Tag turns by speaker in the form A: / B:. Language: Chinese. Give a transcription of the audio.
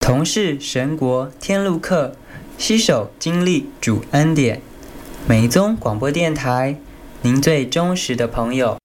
A: 同是神国天路客，携手经历主恩典。美宗广播电台，您最忠实的朋友。